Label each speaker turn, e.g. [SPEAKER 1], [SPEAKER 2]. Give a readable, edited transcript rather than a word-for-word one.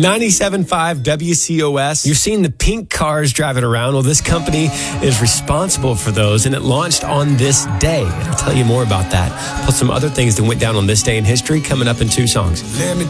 [SPEAKER 1] 97.5 WCOS. You're seeing the pink cars driving around. Well, this company is responsible for those, and it launched on this day. I'll tell you more about that. Plus some other things that went down on this day in history coming up in two songs.
[SPEAKER 2] Let me